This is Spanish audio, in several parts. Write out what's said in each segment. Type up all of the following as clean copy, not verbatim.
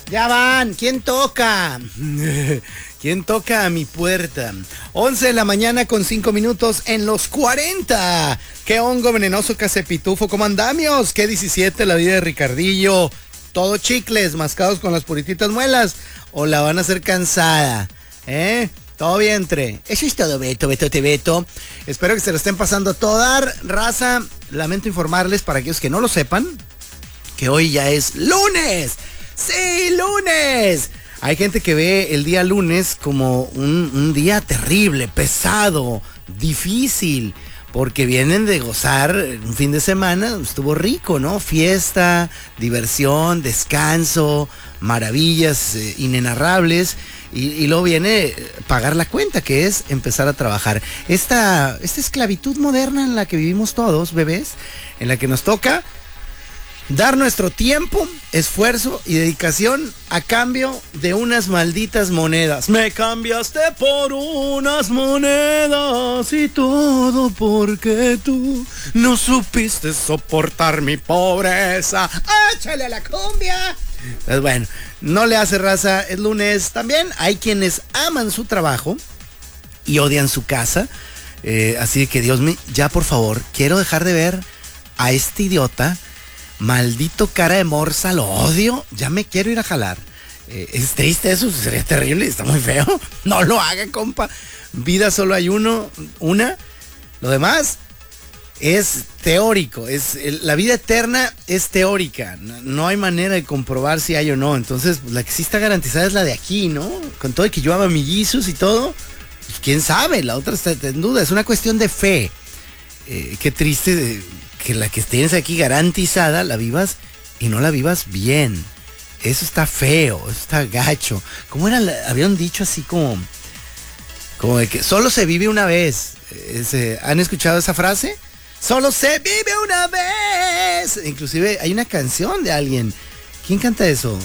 Ya van, ¿quién toca? ¿Quién toca a mi puerta? 11 de la mañana con 5 minutos en los 40. ¿Qué hongo venenoso cacepitufo? ¿Cómo andamios? ¿Qué 17 la vida de Ricardillo? ¿Todo chicles mascados con las purititas muelas? ¿O la van a hacer cansada? Todo vientre. Eso es todo, Beto. Espero que se lo estén pasando a todo dar. Raza, lamento informarles para aquellos que no lo sepan, que hoy ya es lunes. ¡Sí, lunes! Hay gente que ve el día lunes como un día terrible, pesado, difícil, porque vienen de gozar un fin de semana, estuvo rico, ¿no? Fiesta, diversión, descanso, maravillas inenarrables, y luego viene pagar la cuenta, que es empezar a trabajar. Esta esclavitud moderna en la que vivimos todos, bebés, en la que nos toca dar nuestro tiempo, esfuerzo y dedicación a cambio de unas malditas monedas. Me cambiaste por unas monedas y todo porque tú no supiste soportar mi pobreza. ¡Échale a la cumbia! Pues bueno, no le hace, raza, es lunes. También hay quienes aman su trabajo y odian su casa. Así que Dios mío, ya por favor, quiero dejar de ver a este idiota. Maldito cara de morsa, lo odio. Ya me quiero ir a jalar. Es triste eso, sería terrible, está muy feo. No lo hagan, compa. Vida solo hay una. Lo demás es teórico. La vida eterna es teórica. No hay manera de comprobar si hay o no. Entonces, pues, la que sí está garantizada es la de aquí, ¿no? Con todo y que yo amo a mellizos y todo, pues, quién sabe, la otra está en duda. Es una cuestión de fe. Qué triste que la que tienes aquí garantizada la vivas y no la vivas bien. Eso está feo, eso está gacho. ¿Cómo era? Habían dicho así como de que solo se vive una vez. ¿Han escuchado esa frase? Solo se vive una vez. Inclusive hay una canción de alguien. ¿Quién canta eso?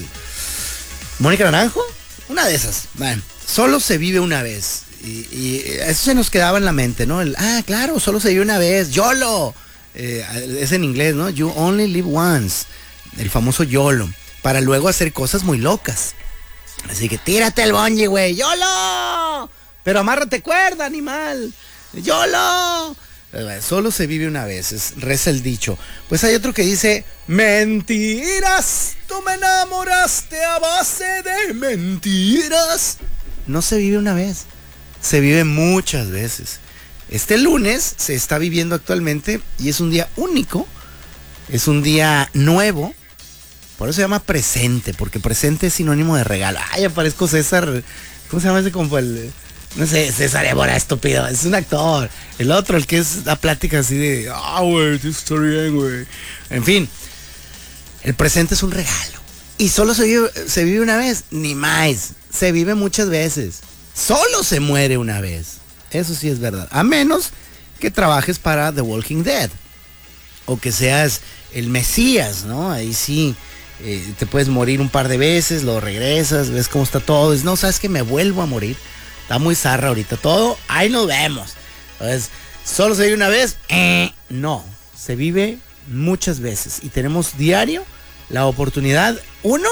¿Mónica Naranjo? Una de esas. Bueno, solo se vive una vez. Y eso se nos quedaba en la mente, ¿no? Claro, solo se vive una vez. YOLO. Es en inglés, ¿no? You only live once. El famoso YOLO. Para luego hacer cosas muy locas. Así que tírate el bungee, güey. YOLO. Pero amárrate cuerda, animal. YOLO. Solo se vive una vez. Reza el dicho. Pues hay otro que dice: mentiras. Tú me enamoraste a base de mentiras. No se vive una vez. Se vive muchas veces. Este lunes se está viviendo actualmente y es un día único, es un día nuevo, por eso se llama presente, porque presente es sinónimo de regalo. Ay, aparezco César, ¿cómo se llama ese compa? No sé, César Évora, estúpido, es un actor. El otro, el que es la plática así de, güey, esto está bien, güey. En fin, el presente es un regalo y solo se vive una vez, ni más, se vive muchas veces. Solo se muere una vez. Eso sí es verdad. A menos que trabajes para The Walking Dead. O que seas el Mesías, ¿no? Ahí sí te puedes morir un par de veces, lo regresas, ves cómo está todo. No, ¿sabes qué? Me vuelvo a morir. Está muy zarra ahorita todo. Ahí nos vemos. Entonces, ¿solo se vive una vez? No. Se vive muchas veces. Y tenemos diario la oportunidad, uno,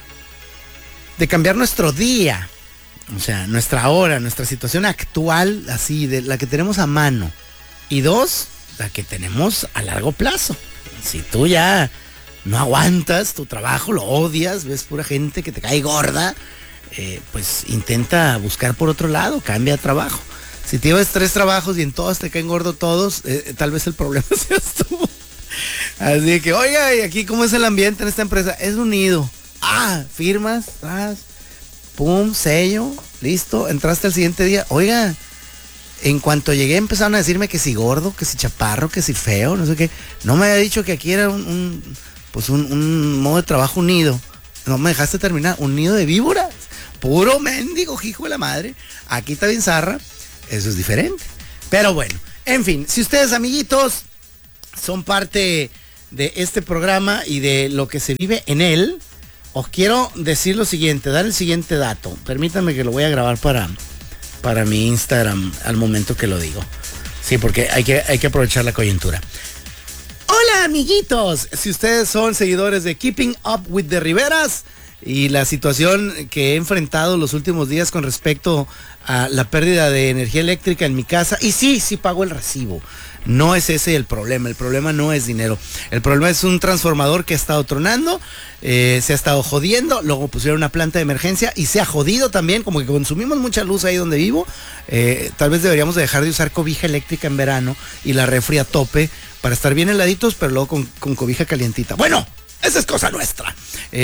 de cambiar nuestro día. O sea, nuestra hora, nuestra situación actual, así, de la que tenemos a mano. Y dos, la que tenemos a largo plazo. Si tú ya no aguantas tu trabajo, lo odias, ves pura gente que te cae gorda, pues intenta buscar por otro lado, cambia de trabajo. Si tienes 3 trabajos y en todos te caen gordo todos, tal vez el problema seas tú. Así que, oiga, ¿y aquí cómo es el ambiente en esta empresa? Es unido. Firmas, pum, sello, listo, entraste el siguiente día. Oiga, en cuanto llegué empezaron a decirme que si gordo, que si chaparro, que si feo, no sé qué. No me había dicho que aquí era un modo de trabajo unido. No me dejaste terminar, un nido de víboras. Puro mendigo, hijo de la madre. Aquí está bien zarra, eso es diferente. Pero bueno, en fin, si ustedes, amiguitos, son parte de este programa y de lo que se vive en él, os quiero decir lo siguiente, dar el siguiente dato. Permítanme que lo voy a grabar para mi Instagram al momento que lo digo. Sí, porque hay que aprovechar la coyuntura. Hola, amiguitos. Si ustedes son seguidores de Keeping Up with the Riveras, y la situación que he enfrentado los últimos días con respecto a la pérdida de energía eléctrica en mi casa. Y sí pago el recibo. No es ese el problema no es dinero. El problema es un transformador que ha estado tronando, se ha estado jodiendo, luego pusieron una planta de emergencia y se ha jodido también, como que consumimos mucha luz ahí donde vivo. Tal vez deberíamos dejar de usar cobija eléctrica en verano y la refri a tope para estar bien heladitos, pero luego con cobija calientita. Bueno, esa es cosa nuestra.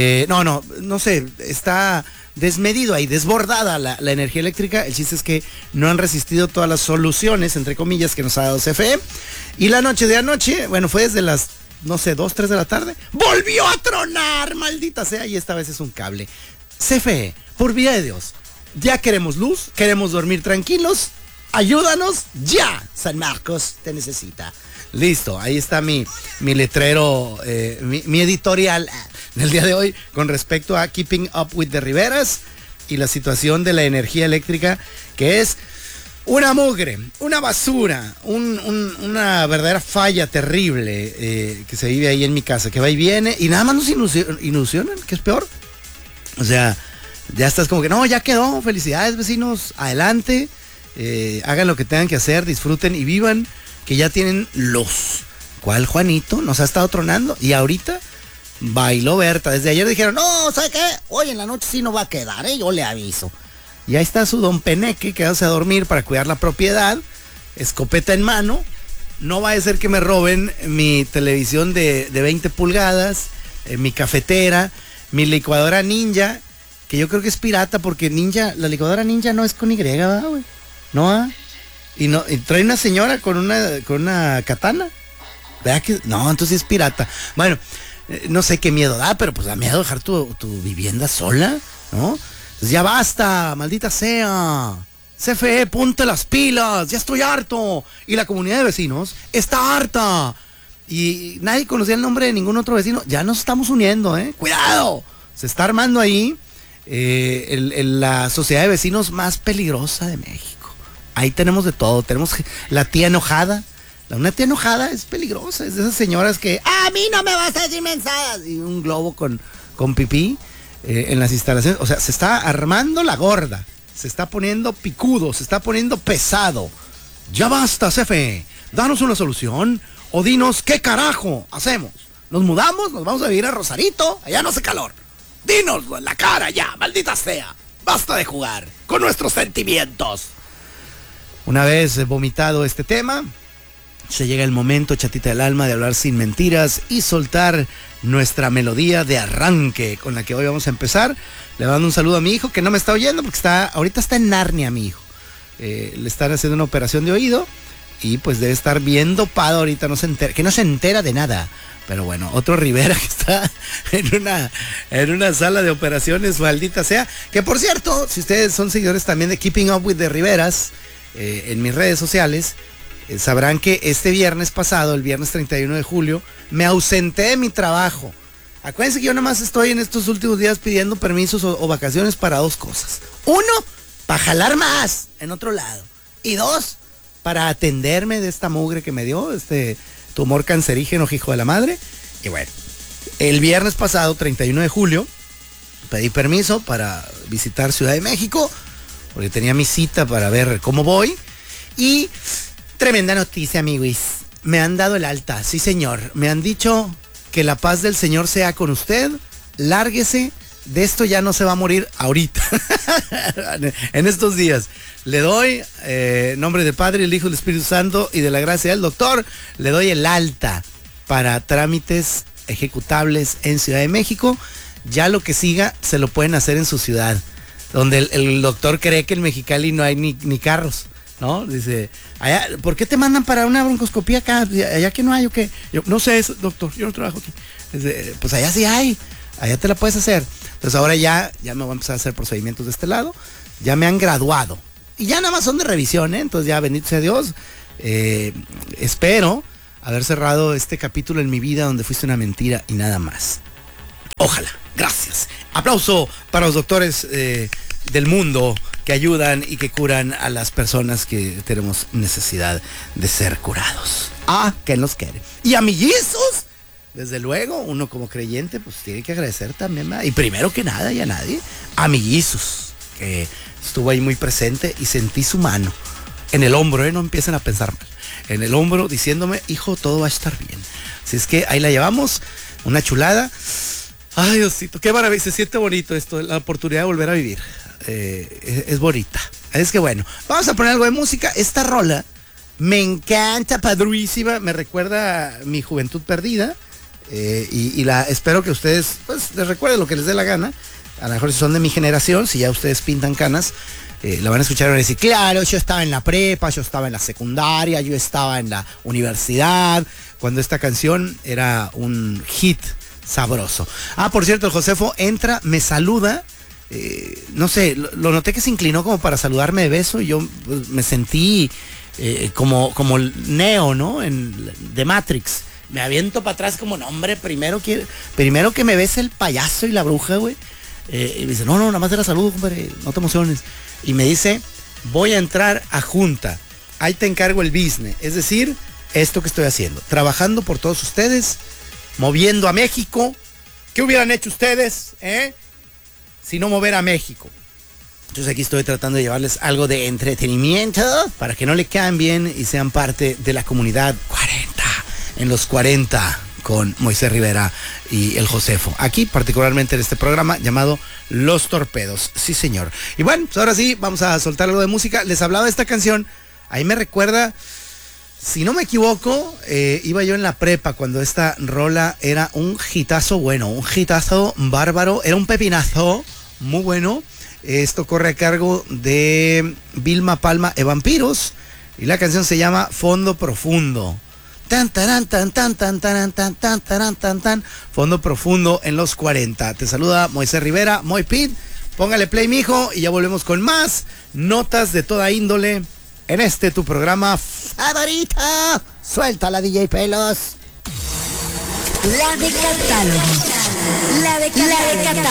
No sé, está desmedido ahí, desbordada la energía eléctrica. El chiste es que no han resistido todas las soluciones, entre comillas, que nos ha dado CFE. Y la noche de anoche, bueno, fue desde las, 2, 3 de la tarde, volvió a tronar, maldita sea, y esta vez es un cable. CFE, por vida de Dios, ya queremos luz, queremos dormir tranquilos, ayúdanos ya, San Marcos te necesita. Listo, ahí está mi letrero, mi editorial del día de hoy con respecto a Keeping Up with the Riveras y la situación de la energía eléctrica, que es una mugre, una basura, una verdadera falla terrible que se vive ahí en mi casa, que va y viene y nada más nos ilusionan, que es peor. O sea, ya estás como que no, ya quedó, felicidades vecinos, adelante, hagan lo que tengan que hacer, disfruten y vivan, que ya tienen luz. ¿Cuál Juanito? Nos ha estado tronando y ahorita bailó Berta. Desde ayer dijeron, no, ¿sabe qué? Hoy en la noche sí no va a quedar, yo le aviso. Y ahí está su don Peneque quedándose a dormir para cuidar la propiedad, escopeta en mano. No va a ser que me roben mi televisión de 20 pulgadas, mi cafetera, mi licuadora Ninja, que yo creo que es pirata porque Ninja, la licuadora Ninja no es con Y, ¿verdad, güey? No, y trae una señora con una katana. ¿Verdad que? No, entonces es pirata. Bueno, no sé qué miedo da, pero pues da miedo dejar tu vivienda sola, ¿no? Pues ya basta, maldita sea. CFE, ponte las pilas, ya estoy harto. Y la comunidad de vecinos está harta. Y nadie conocía el nombre de ningún otro vecino. Ya nos estamos uniendo, Cuidado. Se está armando ahí la sociedad de vecinos más peligrosa de México. Ahí tenemos de todo. Tenemos la tía enojada. Una tía enojada es peligrosa. Es de esas señoras que a mí no me vas a decir mensajes. Y un globo con pipí en las instalaciones. O sea, se está armando la gorda. Se está poniendo picudo. Se está poniendo pesado. Ya basta, CFE. Danos una solución. O dinos qué carajo hacemos. ¿Nos mudamos? ¿Nos vamos a vivir a Rosarito? Allá no hace calor. Dínoslo en la cara ya, maldita sea. Basta de jugar con nuestros sentimientos. Una vez vomitado este tema, se llega el momento, chatita del alma, de hablar sin mentiras y soltar nuestra melodía de arranque con la que hoy vamos a empezar. Le mando un saludo a mi hijo que no me está oyendo porque ahorita está en Narnia, mi hijo. Le están haciendo una operación de oído y pues debe estar bien dopado ahorita, no se entera de nada. Pero bueno, otro Rivera que está en una sala de operaciones, maldita sea. Que por cierto, si ustedes son seguidores también de Keeping Up with the Riveras, en mis redes sociales, sabrán que este viernes pasado, el viernes 31 de julio, me ausenté de mi trabajo. Acuérdense que yo nomás estoy en estos últimos días pidiendo permisos o vacaciones para dos cosas. Uno, para jalar más en otro lado. Y dos, para atenderme de esta mugre que me dio, este tumor cancerígeno, hijo de la madre. Y bueno, el viernes pasado, 31 de julio, pedí permiso para visitar Ciudad de México, porque tenía mi cita para ver cómo voy. Y tremenda noticia, amigos. Me han dado el alta, sí señor. Me han dicho que la paz del Señor sea con usted. Lárguese. De esto ya no se va a morir ahorita. En estos días. Le doy, nombre del Padre, el Hijo y el Espíritu Santo y de la gracia del doctor, le doy el alta para trámites ejecutables en Ciudad de México. Ya lo que siga se lo pueden hacer en su ciudad, donde el doctor cree que en Mexicali no hay ni carros, ¿no? Dice, allá, ¿por qué te mandan para una broncoscopía acá? Allá que no hay o qué. Yo, no sé eso, doctor, yo no trabajo aquí. Dice, pues allá sí hay, allá te la puedes hacer. Entonces ahora ya me voy a empezar a hacer procedimientos de este lado. Ya me han graduado. Y ya nada más son de revisión, Entonces ya, bendito sea Dios. Espero haber cerrado este capítulo en mi vida donde fuiste una mentira y nada más. Ojalá. Gracias. Aplauso para los doctores del mundo que ayudan y que curan a las personas que tenemos necesidad de ser curados. Que nos quiere. Y amiguitos, desde luego, uno como creyente, pues tiene que agradecer también, ¿verdad? Y primero que nada y a nadie, a mi Jesús, que estuvo ahí muy presente y sentí su mano en el hombro, no empiecen a pensar mal, en el hombro diciéndome, hijo, todo va a estar bien. Así es que ahí la llevamos, una chulada. Ay, Diosito, qué maravilla, se siente bonito esto, la oportunidad de volver a vivir. Es bonita. Es que bueno, vamos a poner algo de música. Esta rola me encanta, padrísima, me recuerda a mi juventud perdida. Y la espero que ustedes, pues, les recuerde lo que les dé la gana. A lo mejor si son de mi generación, si ya ustedes pintan canas, la van a escuchar y van a decir, claro, yo estaba en la prepa, yo estaba en la secundaria, yo estaba en la universidad, cuando esta canción era un hit sabroso. Ah, por cierto, el Josefo entra, me saluda, no sé, lo noté que se inclinó como para saludarme de beso y yo pues, me sentí como el Neo, ¿no? De Matrix. Me aviento para atrás como, no, hombre, primero que me bese el payaso y la bruja, güey. Y me dice, no, nada más era salud, hombre, no te emociones. Y me dice, voy a entrar a junta, ahí te encargo el business. Es decir, esto que estoy haciendo, trabajando por todos ustedes, moviendo a México. ¿Qué hubieran hecho ustedes, si no mover a México? Entonces aquí estoy tratando de llevarles algo de entretenimiento para que no le cambien y sean parte de la comunidad 40, en los 40, con Moisés Rivera y el Josefo. Aquí, particularmente en este programa llamado Los Torpedos. Sí, señor. Y bueno, pues ahora sí, vamos a soltar algo de música. Les hablaba de esta canción. Ahí me recuerda, si no me equivoco, iba yo en la prepa cuando esta rola era un hitazo bueno, un hitazo bárbaro. Era un pepinazo muy bueno. Esto corre a cargo de Vilma Palma e Vampiros. Y la canción se llama Fondo Profundo. Tan, taran, tan, tan, tan, taran, tan, tan, taran, tan, tan. Fondo Profundo en los 40. Te saluda Moisés Rivera, Moy Pit. Póngale play, mijo, y ya volvemos con más notas de toda índole en este tu programa favorito. Suelta la DJ Pelos. La de catálogo. La de catálogo.